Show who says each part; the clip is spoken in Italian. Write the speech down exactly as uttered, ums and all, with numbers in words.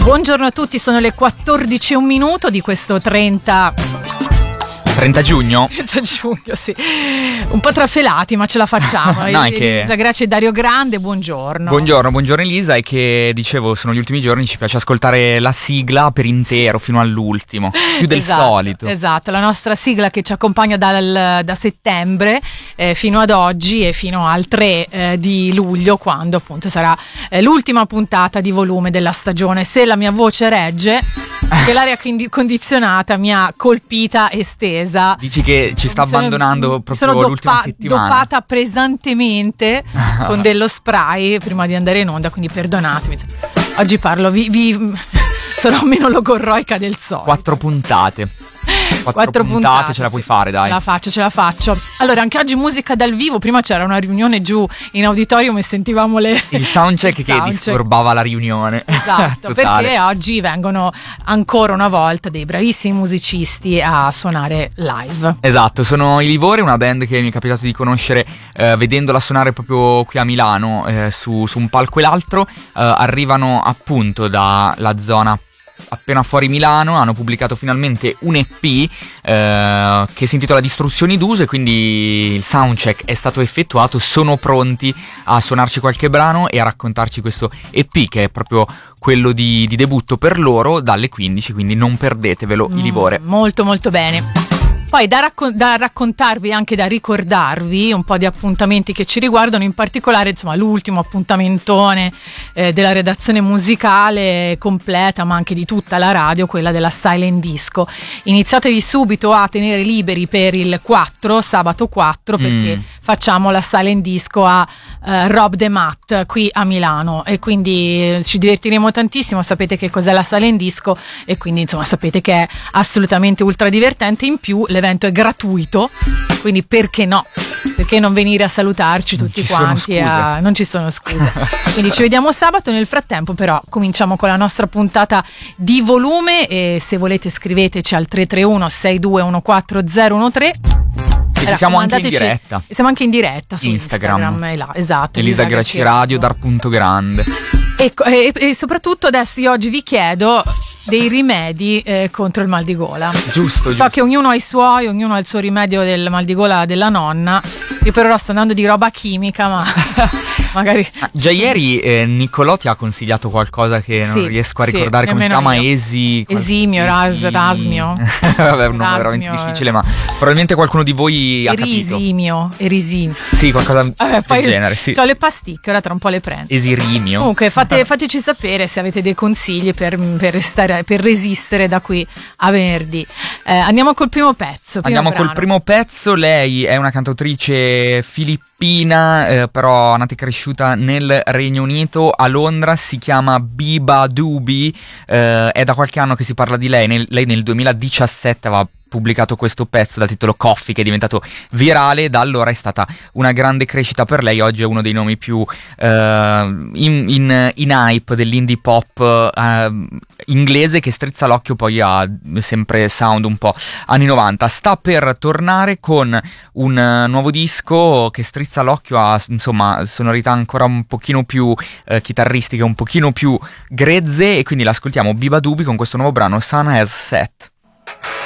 Speaker 1: Buongiorno a tutti, sono le quattordici e un minuto di questo trenta
Speaker 2: trenta giugno?
Speaker 1: trenta giugno, sì. Un po' trafelati, ma ce la facciamo.
Speaker 2: No, è che...
Speaker 1: Elisa Greci e Dario Grande, buongiorno.
Speaker 2: Buongiorno, buongiorno Elisa, e che dicevo, sono gli ultimi giorni, ci piace ascoltare la sigla per intero, fino all'ultimo, più del
Speaker 1: esatto,
Speaker 2: solito.
Speaker 1: Esatto, la nostra sigla che ci accompagna dal, da settembre eh, fino ad oggi e fino al tre eh, di luglio, quando appunto sarà eh, l'ultima puntata di volume della stagione. Se la mia voce regge, che l'aria condizionata mi ha colpita e stesa.
Speaker 2: Dici che ci sta
Speaker 1: sono,
Speaker 2: abbandonando proprio
Speaker 1: sono doppa,
Speaker 2: l'ultima settimana.
Speaker 1: Dopata pesantemente con dello spray prima di andare in onda, quindi perdonatemi. Oggi parlo, vi, vi sarò meno logorroica del solito.
Speaker 2: Quattro puntate. Quattro,
Speaker 1: Quattro puntate,
Speaker 2: puntate ce la puoi
Speaker 1: sì.
Speaker 2: fare, dai.
Speaker 1: La faccio, ce la faccio. Allora, anche oggi musica dal vivo. Prima c'era una riunione giù in auditorium e sentivamo le
Speaker 2: il soundcheck
Speaker 1: il
Speaker 2: che
Speaker 1: soundcheck.
Speaker 2: disturbava la riunione.
Speaker 1: Esatto, perché oggi vengono ancora una volta dei bravissimi musicisti a suonare live.
Speaker 2: Esatto, sono i Livore, una band che mi è capitato di conoscere eh, vedendola suonare proprio qui a Milano, eh, su, su un palco e l'altro. Eh, arrivano appunto dalla zona appena fuori Milano, hanno pubblicato finalmente un E P eh, che si intitola Distruzioni d'uso, e quindi il soundcheck è stato effettuato, sono pronti a suonarci qualche brano e a raccontarci questo E P che è proprio quello di, di debutto per loro dalle quindici, quindi non perdetevelo, mm, i Livore.
Speaker 1: Molto molto bene. Poi da, raccon- da raccontarvi e anche da ricordarvi un po' di appuntamenti che ci riguardano, in particolare insomma l'ultimo appuntamentone eh, della redazione musicale completa, ma anche di tutta la radio, quella della Silent Disco. Iniziatevi subito a tenere liberi per il quattro, sabato quattro, perché mm. facciamo la Silent Disco a uh, Rob the Mat qui a Milano, e quindi ci divertiremo tantissimo. Sapete che cos'è la Silent Disco e quindi insomma sapete che è assolutamente ultra divertente. In più l'evento è gratuito, quindi perché no? Perché non venire a salutarci tutti quanti? A... Non ci sono scuse. Quindi ci vediamo sabato. Nel frattempo però cominciamo con la nostra puntata di volume, e se volete scriveteci al tre tre uno sei due uno quattro zero uno tre.
Speaker 2: E siamo anche in diretta.
Speaker 1: Siamo anche in diretta su
Speaker 2: Instagram.
Speaker 1: Instagram è là, esatto.
Speaker 2: Elisa Greci Radio, dar punto grande.
Speaker 1: E, e, e soprattutto adesso io oggi vi chiedo dei rimedi eh, contro il mal di gola.
Speaker 2: Giusto,
Speaker 1: So
Speaker 2: giusto.
Speaker 1: che ognuno ha i suoi, ognuno ha il suo rimedio del mal di gola della nonna. Io per ora sto andando di roba chimica, ma magari...
Speaker 2: Ah, già ieri eh, Niccolò ti ha consigliato qualcosa che non
Speaker 1: sì,
Speaker 2: riesco a
Speaker 1: sì,
Speaker 2: ricordare come si chiama,
Speaker 1: io.
Speaker 2: Esi...
Speaker 1: Esimio, ras, Rasmio.
Speaker 2: Vabbè, è un nome veramente difficile, ma probabilmente qualcuno di voi ha capito.
Speaker 1: Erisimio, Erisimio.
Speaker 2: Sì, qualcosa
Speaker 1: Vabbè, poi
Speaker 2: del genere, sì.
Speaker 1: Ho le pasticche, ora tra un po' le prendo.
Speaker 2: Esirimio.
Speaker 1: Comunque fate, fateci sapere se avete dei consigli per, per, restare, per resistere da qui a venerdì. Eh, andiamo col primo pezzo. Primo
Speaker 2: Andiamo
Speaker 1: brano.
Speaker 2: col primo pezzo. Lei è una cantautrice filippina, eh, però nata e cresciuta nel Regno Unito, a Londra. Si chiama Biba Dubi, eh, è da qualche anno che si parla di lei. Nel, lei nel duemiladiciassette aveva pubblicato questo pezzo dal titolo Coffee, che è diventato virale. Da allora è stata una grande crescita per lei. Oggi è uno dei nomi più uh, in, in, in hype dell'indie pop uh, inglese, che strizza l'occhio poi a sempre sound un po' anni novanta. Sta per tornare con un uh, nuovo disco che strizza l'occhio a insomma sonorità ancora un pochino più uh, chitarristiche, un pochino più grezze, e quindi l'ascoltiamo, Biba Dubi, con questo nuovo brano Sun Has Set.